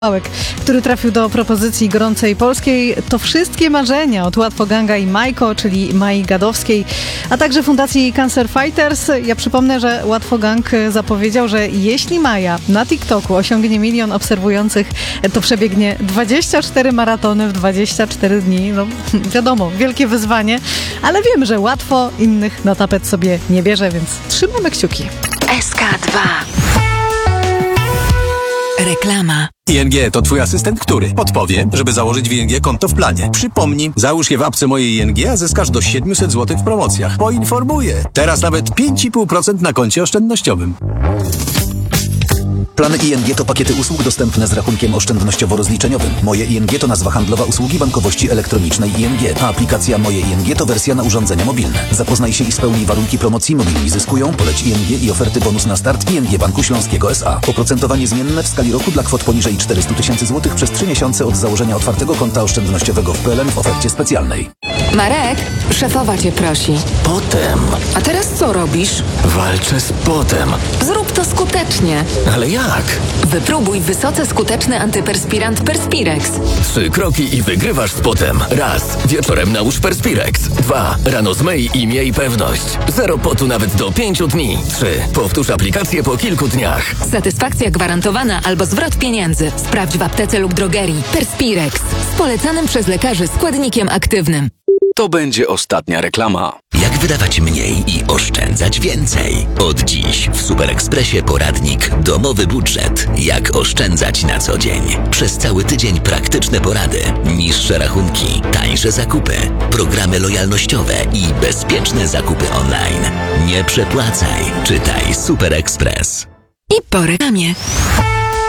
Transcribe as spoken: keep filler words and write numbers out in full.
który trafił do propozycji Gorącej Polskiej. To wszystkie marzenia od Łatwoganga i Majko, czyli Mai Gadowskiej, a także Fundacji Cancer Fighters. Ja przypomnę, że Łatwogang zapowiedział, że jeśli Maja na TikToku osiągnie milion obserwujących, to przebiegnie dwadzieścia cztery maratony w dwadzieścia cztery dni. No wiadomo, wielkie wyzwanie, ale wiem, że łatwo innych na tapet sobie nie bierze, więc trzymamy kciuki. S K dwa. Reklama. I N G to twój asystent, który podpowie, żeby założyć w I N G konto w planie. Przypomnij, załóż je w apce Moje I N G, a zyskasz do siedemset złotych w promocjach. Poinformuję. Teraz nawet pięć i pół procent na koncie oszczędnościowym. Plany I N G to pakiety usług dostępne z rachunkiem oszczędnościowo-rozliczeniowym. Moje I N G to nazwa handlowa usługi bankowości elektronicznej I N G, a aplikacja Moje I N G to wersja na urządzenia mobilne. Zapoznaj się i spełnij warunki promocji. Mobilni zyskują, poleć I N G i oferty bonus na start I N G Banku Śląskiego S A. Oprocentowanie zmienne w skali roku dla kwot poniżej czterysta tysięcy złotych przez trzy miesiące od założenia otwartego konta oszczędnościowego w P L N w ofercie specjalnej. Marek, szefowa cię prosi. Potem. A teraz co robisz? Walczę z potem. Zrób to skutecznie. Ale jak? Wypróbuj wysoce skuteczny antyperspirant Perspirex. Trzy kroki i wygrywasz z potem. Raz. Wieczorem nałóż Perspirex. Dwa. Rano zmyj i miej pewność. Zero potu nawet do pięciu dni. Trzy. Powtórz aplikację po kilku dniach. Satysfakcja gwarantowana albo zwrot pieniędzy. Sprawdź w aptece lub drogerii. Perspirex. Z polecanym przez lekarzy składnikiem aktywnym. To będzie ostatnia reklama. Jak wydawać mniej i oszczędzać więcej? Od dziś w Super Expressie poradnik Domowy budżet. Jak oszczędzać na co dzień. Przez cały tydzień praktyczne porady, niższe rachunki, tańsze zakupy, programy lojalnościowe i bezpieczne zakupy online. Nie przepłacaj. Czytaj Super Express. I po reklamie.